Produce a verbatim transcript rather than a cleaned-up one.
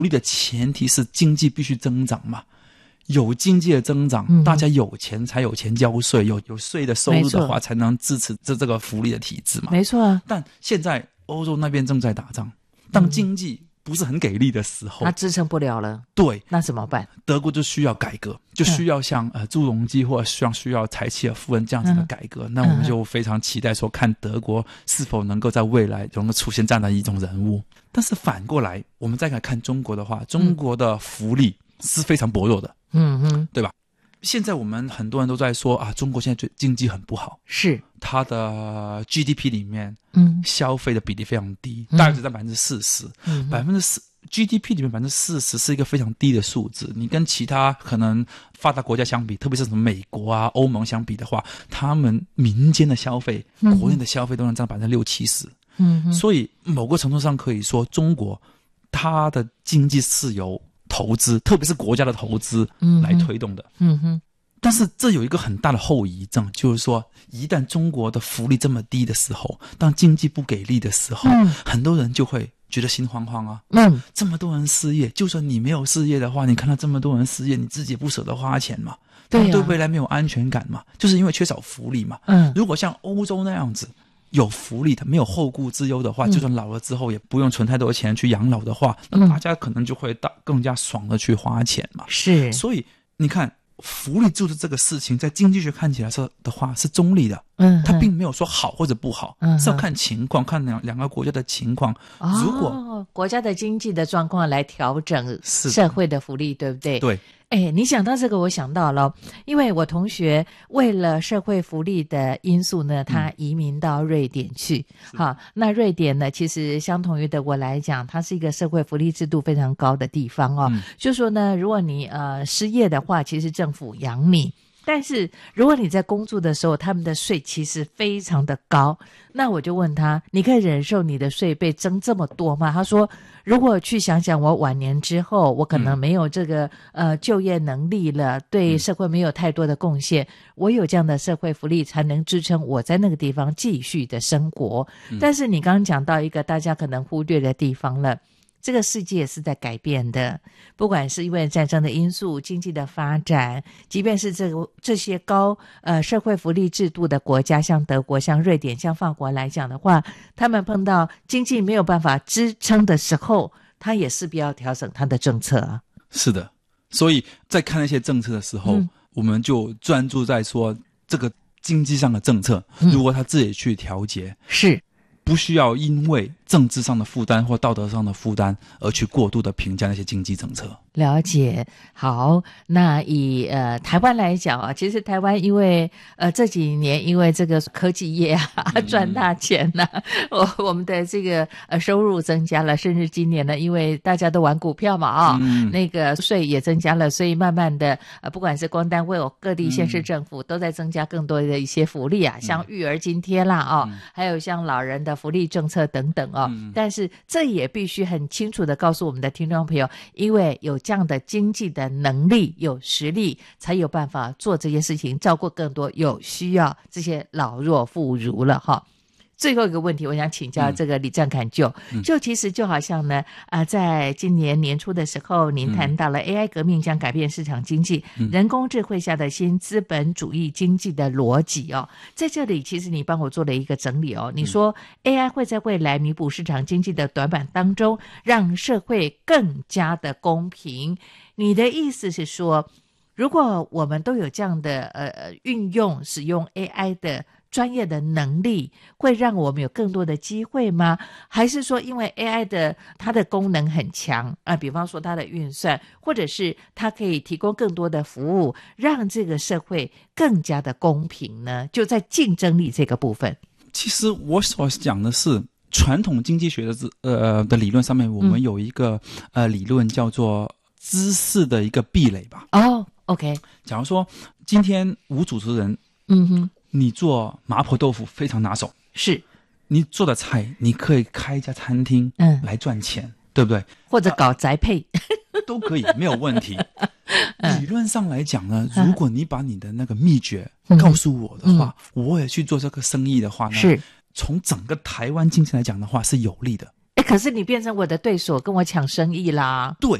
利的前提是经济必须增长嘛。有经济的增长，嗯、大家有钱才有钱交税，有有税的收入的话，才能支持这这个福利的体制嘛。 没错啊。 但现在欧洲那边正在打仗，当经济不是很给力的时候， 他支撑不了了。 对， 那怎么办？ 德国就需要改革，就需要像、嗯、呃朱镕基或者像需要柴契尔夫人这样子的改革。嗯、那我们就非常期待说，看德国是否能够在未来能够出现这样的一种人物。但是反过来，我们再来看中国的话，中国的福利是非常薄弱的。嗯哼，对吧？现在我们很多人都在说啊，中国现在经济很不好， 是它的 G D P 里面，嗯，消费的比例非常低，嗯、大概只在百分之四十，百分之四 G D P 里面百分之四十是一个非常低的数字。你跟其他可能发达国家相比，特别是什么美国啊、欧盟相比的话，他们民间的消费、 嗯、 国内的消费都能占百分之六七十。嗯，所以某个程度上可以说，中国它的经济是由投资，特别是国家的投资来推动的。嗯哼，但是这有一个很大的后遗症，就是说一旦中国的福利这么低的时候，当经济不给力的时候，嗯、很多人就会觉得心慌慌啊。嗯，这么多人失业，就算你没有失业的话，你看到这么多人失业，你自己也不舍得花钱嘛，对、啊、对未来没有安全感嘛，就是因为缺少福利嘛。嗯，如果像欧洲那样子有福利的，没有后顾之忧的话，嗯、就算老了之后也不用存太多钱去养老的话，那大家可能就会大更加爽的去花钱嘛。 是， 所以你看福利制度这个事情，在经济学看起来是的话是中立的，嗯，它并没有说好或者不好，嗯，是要看情况，看两两个国家的情况。 哦、 如果国家的经济的状况来调整社会的福利，对不对？ 对。 哎，你想到这个，我想到了，因为我同学为了社会福利的因素呢，他移民到瑞典去。嗯、好，那瑞典呢，其实相同于德国来讲，它是一个社会福利制度非常高的地方哦。嗯、就说呢，如果你呃失业的话，其实政府养你。但是如果你在工作的时候，他们的税其实非常的高。那我就问他，你可以忍受你的税被征这么多吗？他说，如果去想想我晚年之后，我可能没有这个、嗯、呃就业能力了，对社会没有太多的贡献，我有这样的社会福利才能支撑我在那个地方继续的生活。嗯、但是你刚刚讲到一个大家可能忽略的地方了，这个世界是在改变的，不管是因为战争的因素、经济的发展，即便是这个这些高呃社会福利制度的国家，像德国、像瑞典、像法国来讲的话，他们碰到经济没有办法支撑的时候，他也势必要调整他的政策啊。 是的，所以在看那些政策的时候，嗯、我们就专注在说这个经济上的政策，嗯、如果他自己去调节， 是。 不需要因为政治上的负担或道德上的负担而去过度的评价那些经济政策。 了解。好，那以呃台湾来讲啊，其实台湾因为呃这几年因为这个科技业啊、嗯、赚大钱呐、啊，我我们的这个呃收入增加了，甚至今年呢，因为大家都玩股票嘛啊、哦嗯，那个税也增加了，所以慢慢的呃不管是公单位哦，各地县市政府都在增加更多的一些福利啊，嗯、像育儿津贴啦啊、哦嗯，还有像老人的福利政策等等哦。嗯、但是这也必须很清楚的告诉我们的听众朋友，因为有这样的经济的能力，有实力，才有办法做这些事情，照顾更多有需要这些老弱妇孺了哈。最后一个问题，我想请教这个李占坎就、嗯、就其实就好像呢，啊、呃，在今年年初的时候，您谈到了 A I 革命将改变市场经济、嗯，人工智慧下的新资本主义经济的逻辑哦，在这里其实你帮我做了一个整理哦，你说 A I 会在未来弥补市场经济的短板当中，让社会更加的公平。你的意思是说，如果我们都有这样的呃运用使用 A I 的专业的能力，会让我们有更多的机会吗？还是说因为 A I 的它的功能很强啊、呃，比方说它的运算，或者是它可以提供更多的服务，让这个社会更加的公平呢？就在竞争力这个部分。 其实我所讲的是传统经济学的呃的理论上面，我们有一个、嗯、呃理论叫做知识的一个壁垒吧。 哦 OK， 假如说今天吴主持人， 嗯哼， 你做麻婆豆腐非常拿手， 是你做的菜你可以开一家餐厅嗯来赚钱、嗯、对不对？ 或者搞宅配、 啊、都可以没有问题理论上来讲呢，如果你把你的那个秘诀告诉我的话、嗯、我也去做这个生意的话呢， 是从整个台湾经济来讲的话是有利的。 可是你变成我的对手，跟我抢生意啦。 对，